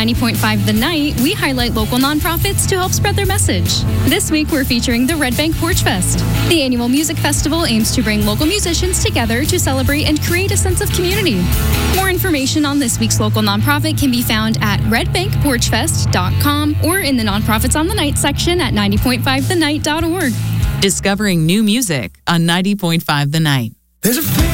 90.5 The Night, we highlight local nonprofits to help spread their message. This week, we're featuring the Red Bank Porch Fest. The annual music festival aims to bring local musicians together to celebrate and create a sense of community. More information on this week's local nonprofit can be found at redbankporchfest.com or in the Nonprofits on the Night section at 90.5thenight.org. Discovering new music on 90.5 The Night. There's a